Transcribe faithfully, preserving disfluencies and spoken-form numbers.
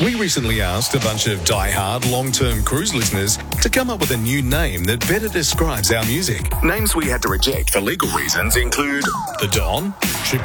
We recently asked a bunch of die-hard long-term cruise listeners to come up with a new name that better describes our music. Names we had to reject for legal reasons include The Don, Trip